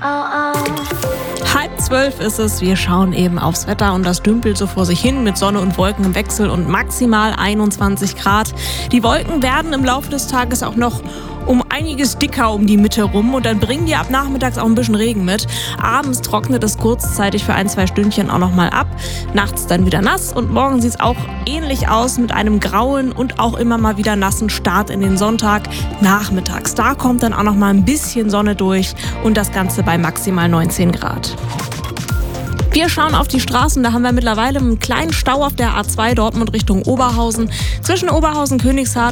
11:30 ist es. Wir schauen eben aufs Wetter und das dümpelt so vor sich hin mit Sonne und Wolken im Wechsel und maximal 21 Grad. Die Wolken werden im Laufe des Tages auch noch um einiges dicker um die Mitte rum und dann bringen die ab nachmittags auch ein bisschen Regen mit. Abends trocknet es kurzzeitig für 1-2 Stündchen auch nochmal ab. Nachts dann wieder nass und morgen sieht es auch ähnlich aus mit einem grauen und auch immer mal wieder nassen Start in den Sonntag. Nachmittags, da kommt dann auch nochmal ein bisschen Sonne durch und das Ganze bei maximal 19 Grad. Wir schauen auf die Straßen, da haben wir mittlerweile einen kleinen Stau auf der A2 Dortmund Richtung Oberhausen. Zwischen Oberhausen, Königshardt